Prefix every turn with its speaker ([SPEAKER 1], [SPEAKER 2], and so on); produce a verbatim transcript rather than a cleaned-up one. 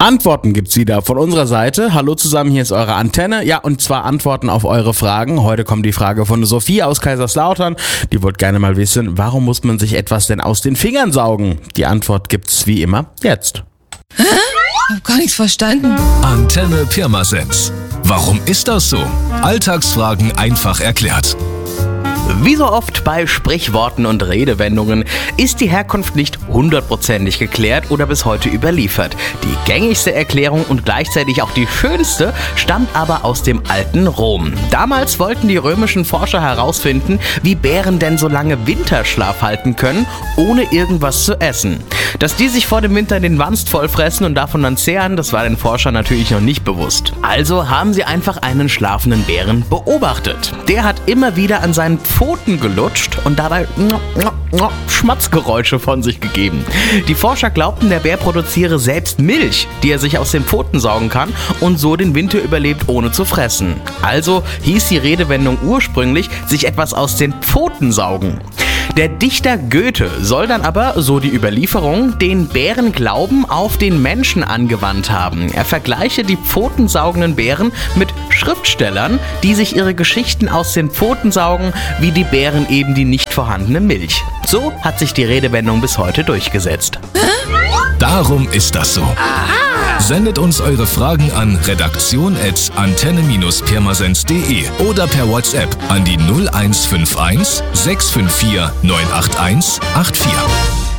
[SPEAKER 1] Antworten gibt's wieder von unserer Seite. Hallo zusammen, hier ist eure Antenne. Ja, und zwar Antworten auf eure Fragen. Heute kommt die Frage von Sophie aus Kaiserslautern. Die wollte gerne mal wissen, warum muss man sich etwas denn aus den Fingern saugen? Die Antwort gibt's wie immer jetzt.
[SPEAKER 2] Hä? Ich hab gar nichts verstanden.
[SPEAKER 3] Antenne Pirmasens. Warum ist das so? Alltagsfragen einfach erklärt.
[SPEAKER 4] Wie so oft bei Sprichworten und Redewendungen ist die Herkunft nicht hundertprozentig geklärt oder bis heute überliefert. Die gängigste Erklärung und gleichzeitig auch die schönste stammt aber aus dem alten Rom. Damals wollten die römischen Forscher herausfinden, wie Bären denn so lange Winterschlaf halten können, ohne irgendwas zu essen. Dass die sich vor dem Winter den Wanst vollfressen und davon dann zehren, das war den Forschern natürlich noch nicht bewusst. Also haben sie einfach einen schlafenden Bären beobachtet. Der hat immer wieder an seinen Pfoten gelutscht und dabei Schmatzgeräusche von sich gegeben. Die Forscher glaubten, der Bär produziere selbst Milch, die er sich aus den Pfoten saugen kann und so den Winter überlebt, ohne zu fressen. Also hieß die Redewendung ursprünglich, sich etwas aus den Pfoten saugen. Der Dichter Goethe soll dann aber, so die Überlieferung, den Bärenglauben auf den Menschen angewandt haben. Er vergleiche die pfotensaugenden Bären mit Schriftstellern, die sich ihre Geschichten aus den Pfoten saugen, wie die Bären eben die nicht vorhandene Milch. So hat sich die Redewendung bis heute durchgesetzt.
[SPEAKER 3] Darum ist das so. Sendet uns eure Fragen an redaktion at antenne Bindestrich pirmasens punkt de oder per WhatsApp an die null eins fünf eins sechs fünf vier neun acht eins acht vier.